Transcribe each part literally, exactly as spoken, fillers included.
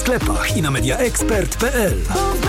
sklepach i na mediaexpert kropka p l.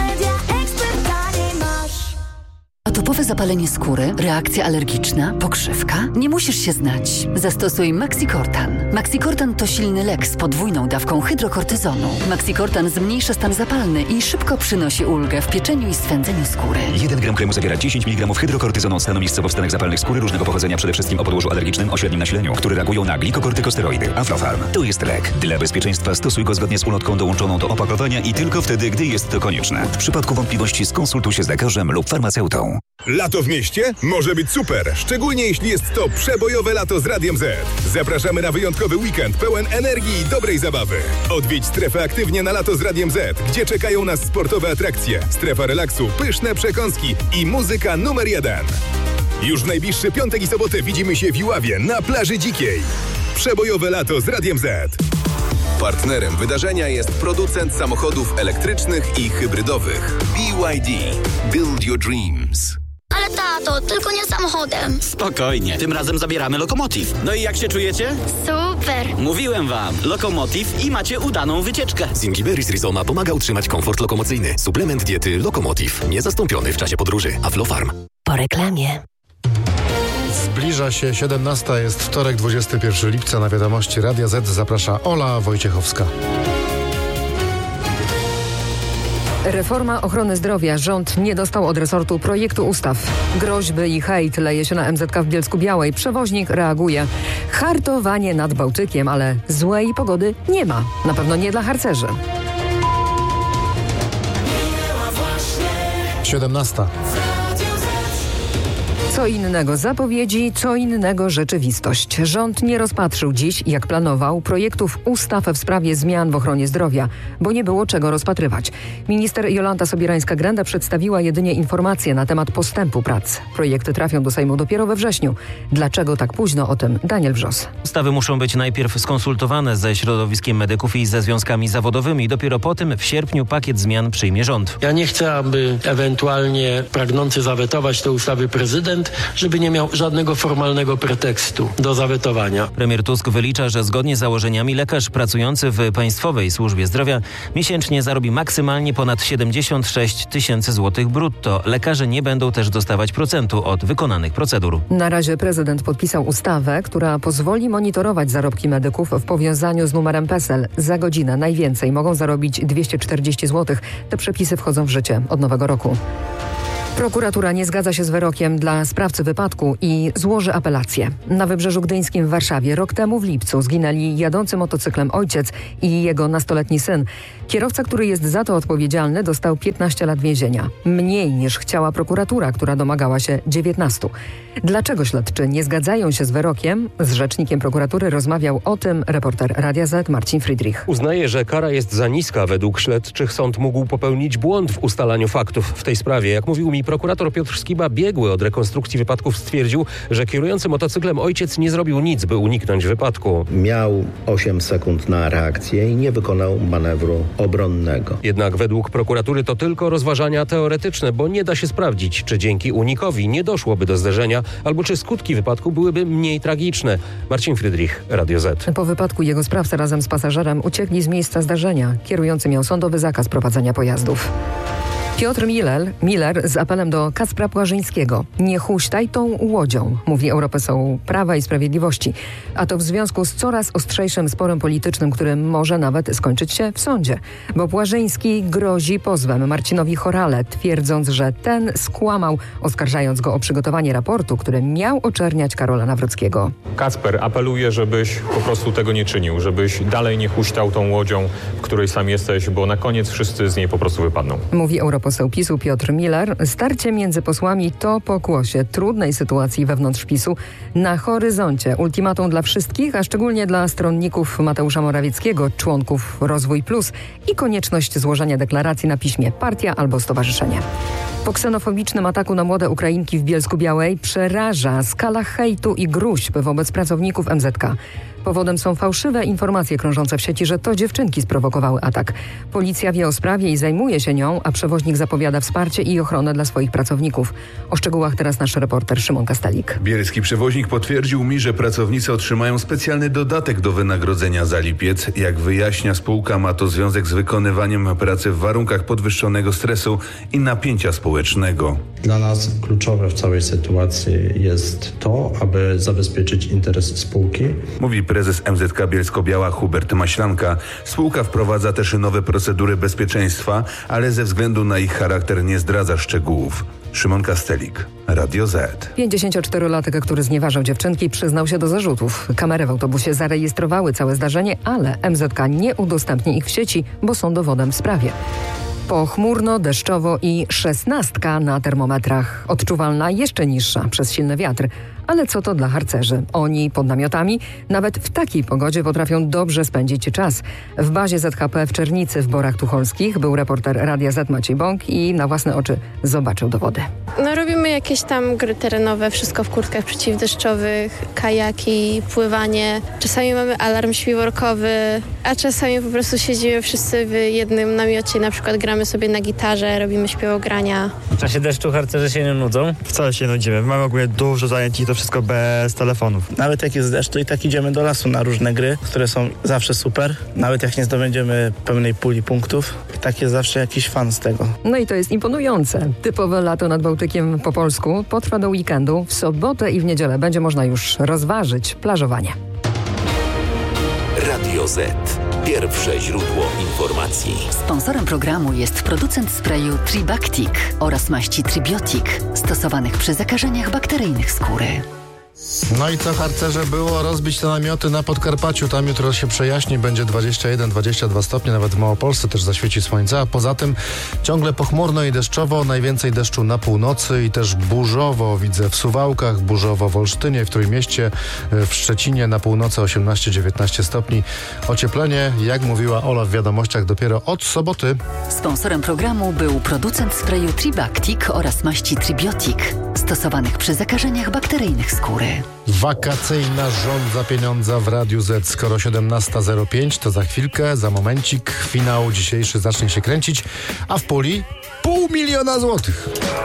Atopowe zapalenie skóry, reakcja alergiczna, pokrzywka? Nie musisz się znać. Zastosuj Maxicortan. Maxicortan to silny lek z podwójną dawką hydrokortyzonu. Maxicortan zmniejsza stan zapalny i szybko przynosi ulgę w pieczeniu i swędzeniu skóry. jeden gram kremu zawiera dziesięć miligramów hydrokortyzonu, stanu miejscowo w stanach zapalnych skóry różnego pochodzenia, przede wszystkim o podłożu alergicznym o średnim nasileniu, które reagują na glikokortykosteroidy. Aflofarm to jest lek. Dla bezpieczeństwa stosuj go zgodnie z ulotką dołączoną do opakowania i tylko wtedy, gdy jest to konieczne. W przypadku wątpliwości skonsultuj się z lekarzem lub farmaceutą. Lato w mieście może być super, szczególnie jeśli jest to przebojowe lato z Radiem Z. Zapraszamy na wyjątkowy weekend pełen energii i dobrej zabawy. Odwiedź strefę aktywnie na lato z Radiem Z, gdzie czekają nas sportowe atrakcje, strefa relaksu, pyszne przekąski i muzyka numer jeden. Już w najbliższy piątek i sobotę widzimy się w Iławie na plaży Dzikiej. Przebojowe lato z Radiem Z. Partnerem wydarzenia jest producent samochodów elektrycznych i hybrydowych B Y D. Build your dreams. Ale tato, tylko nie samochodem. Spokojnie, tym razem zabieramy Lokomotiv. No i jak się czujecie? Super. Mówiłem wam, Lokomotiv i macie udaną wycieczkę. Zingiberis Rizoma pomaga utrzymać komfort lokomocyjny. Suplement diety Lokomotiv. Niezastąpiony w czasie podróży. Aflofarm. Po reklamie. Zbliża się siedemnasta, jest wtorek, dwudziestego pierwszego lipca. Na Wiadomości Radia Z zaprasza Ola Wojciechowska. Reforma ochrony zdrowia. Rząd nie dostał od resortu projektu ustaw. Groźby i hejt leje się na M Z K w Bielsku-Białej. Przewoźnik reaguje. Hartowanie nad Bałtykiem, ale złej pogody nie ma. Na pewno nie dla harcerzy. siedemnasta. Co innego zapowiedzi, co innego rzeczywistość. Rząd nie rozpatrzył dziś, jak planował, projektów ustaw w sprawie zmian w ochronie zdrowia, bo nie było czego rozpatrywać. Minister Jolanta Sobierańska-Grenda przedstawiła jedynie informacje na temat postępu prac. Projekty trafią do Sejmu dopiero we wrześniu. Dlaczego tak późno? O tym Daniel Wrzos. Ustawy muszą być najpierw skonsultowane ze środowiskiem medyków i ze związkami zawodowymi. Dopiero potem w sierpniu pakiet zmian przyjmie rząd. Ja nie chcę, aby ewentualnie pragnący zawetować te ustawy prezydent, żeby nie miał żadnego formalnego pretekstu do zawetowania. Premier Tusk wylicza, że zgodnie z założeniami lekarz pracujący w Państwowej Służbie Zdrowia miesięcznie zarobi maksymalnie ponad siedemdziesiąt sześć tysięcy złotych brutto. Lekarze nie będą też dostawać procentu od wykonanych procedur. Na razie prezydent podpisał ustawę, która pozwoli monitorować zarobki medyków w powiązaniu z numerem PESEL. Za godzinę najwięcej mogą zarobić dwieście czterdzieści złotych. Te przepisy wchodzą w życie od nowego roku. Prokuratura nie zgadza się z wyrokiem dla sprawcy wypadku i złoży apelację. Na Wybrzeżu Gdyńskim w Warszawie rok temu w lipcu zginęli jadący motocyklem ojciec i jego nastoletni syn. Kierowca, który jest za to odpowiedzialny, dostał piętnaście lat więzienia. Mniej niż chciała prokuratura, która domagała się dziewiętnastu. Dlaczego śledczy nie zgadzają się z wyrokiem? Z rzecznikiem prokuratury rozmawiał o tym reporter Radia Z Marcin Friedrich. Uznaje, że kara jest za niska. Według śledczych sąd mógł popełnić błąd w ustalaniu faktów w tej sprawie. Jak mówił mi prokurator Piotr Skiba, biegły od rekonstrukcji wypadków, stwierdził, że kierujący motocyklem ojciec nie zrobił nic, by uniknąć wypadku. Miał osiem sekund na reakcję i nie wykonał manewru obronnego. Jednak według prokuratury to tylko rozważania teoretyczne, bo nie da się sprawdzić, czy dzięki unikowi nie doszłoby do zderzenia, albo czy skutki wypadku byłyby mniej tragiczne. Marcin Friedrich, Radio Z. Po wypadku jego sprawca razem z pasażerem uciekli z miejsca zdarzenia. Kierujący miał sądowy zakaz prowadzenia pojazdów. Piotr Miller, Miller z apelem do Kacpra Płażyńskiego. Nie huśtaj tą łodzią, mówi europoseł Prawa i Sprawiedliwości. A to w związku z coraz ostrzejszym sporem politycznym, który może nawet skończyć się w sądzie. Bo Płażyński grozi pozwem Marcinowi Horale, twierdząc, że ten skłamał, oskarżając go o przygotowanie raportu, który miał oczerniać Karola Nawrockiego. Kacper, apeluję, żebyś po prostu tego nie czynił, żebyś dalej nie huśtał tą łodzią, w której sam jesteś, bo na koniec wszyscy z niej po prostu wypadną. Mówi europoseł Poseł PiSu Piotr Miller. Starcie między posłami to pokłosie trudnej sytuacji wewnątrz PiSu. Na horyzoncie ultimatum dla wszystkich, a szczególnie dla stronników Mateusza Morawieckiego, członków Rozwój Plus i konieczność złożenia deklaracji na piśmie partia albo stowarzyszenie. Po ksenofobicznym ataku na młode Ukrainki w Bielsku-Białej przeraża skala hejtu i gróźb wobec pracowników M Z K. Powodem są fałszywe informacje krążące w sieci, że to dziewczynki sprowokowały atak. Policja wie o sprawie i zajmuje się nią, a przewoźnik zapowiada wsparcie i ochronę dla swoich pracowników. O szczegółach teraz nasz reporter Szymon Kastelik. Bielski przewoźnik potwierdził mi, że pracownicy otrzymają specjalny dodatek do wynagrodzenia za lipiec. Jak wyjaśnia spółka, ma to związek z wykonywaniem pracy w warunkach podwyższonego stresu i napięcia społecznego. Dla nas kluczowe w całej sytuacji jest to, aby zabezpieczyć interes spółki. Mówi prezes M Z K Bielsko-Biała Hubert Maślanka. Spółka wprowadza też nowe procedury bezpieczeństwa, ale ze względu na ich charakter nie zdradza szczegółów. Szymon Kastelik, Radio Z. pięćdziesięcioczterolatek, który znieważał dziewczynki, przyznał się do zarzutów. Kamery w autobusie zarejestrowały całe zdarzenie, ale M Z K nie udostępni ich w sieci, bo są dowodem w sprawie. Pochmurno, deszczowo i szesnastka na termometrach. Odczuwalna jeszcze niższa przez silny wiatr. Ale co to dla harcerzy? Oni pod namiotami nawet w takiej pogodzie potrafią dobrze spędzić czas. W bazie Z H P w Czernicy w Borach Tucholskich był reporter Radia Z Maciej Bąk i na własne oczy zobaczył dowody. No robimy jakieś tam gry terenowe, wszystko w kurtkach przeciwdeszczowych, kajaki, pływanie. Czasami mamy alarm śpiworkowy, a czasami po prostu siedzimy wszyscy w jednym namiocie, na przykład gramy sobie na gitarze, robimy śpiewogrania. W czasie deszczu harcerze się nie nudzą? Wcale się nie nudzimy. Mamy ogólnie dużo zajęć i to wszystko bez telefonów. Nawet jak jest deszcz, to i tak idziemy do lasu na różne gry, które są zawsze super. Nawet jak nie zdobędziemy pełnej puli punktów, i tak jest zawsze jakiś fan z tego. No i to jest imponujące. Typowe lato nad Bałtykiem po polsku potrwa do weekendu. W sobotę i w niedzielę będzie można już rozważyć plażowanie. Radio Z. Pierwsze źródło informacji. Sponsorem programu jest producent sprayu Tribactic oraz maści Tribiotic, stosowanych przy zakażeniach bakteryjnych skóry. No i co, harcerze, było rozbić te namioty na Podkarpaciu. Tam jutro się przejaśni, będzie dwadzieścia jeden dwadzieścia dwa stopnie, nawet w Małopolsce też zaświeci słońce, a poza tym ciągle pochmurno i deszczowo, najwięcej deszczu na północy i też burzowo, widzę w Suwałkach, burzowo w Olsztynie, w Trójmieście, w Szczecinie na północy osiemnaście dziewiętnaście stopni. Ocieplenie, jak mówiła Ola w wiadomościach, dopiero od soboty. Sponsorem programu był producent sprayu Tribactic oraz maści Tribiotic, stosowanych przy zakażeniach bakteryjnych skóry. Wakacyjna żądza pieniądza w Radiu Z. Skoro siedemnasta zero pięć, to za chwilkę, za momencik, finał dzisiejszy zacznie się kręcić, a w puli pół miliona złotych.